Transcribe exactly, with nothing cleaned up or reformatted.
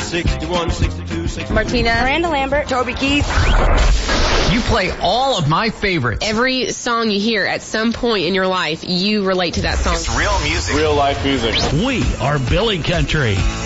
sixty-one, sixty-two, sixty-three. Martina. Miranda Lambert. Toby Keith. You play all of my favorites. Every song you hear at some point in your life, you relate to that song. It's real music. Real life music. We are Billy Country.